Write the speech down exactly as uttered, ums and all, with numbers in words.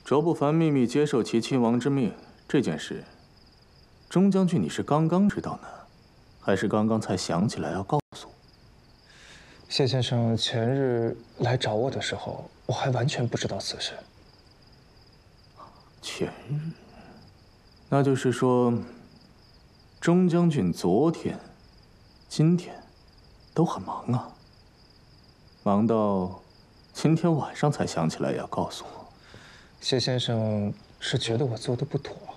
周不凡秘密接受齐亲王之命这件事，钟将军你是刚刚知道呢，还是刚刚才想起来要告诉我？ 谢先生前日来找我的时候，我还完全不知道此事。 前日，那就是说，钟将军昨天、今天都很忙啊，忙到今天晚上才想起来要告诉我。 谢先生是觉得我做的不妥。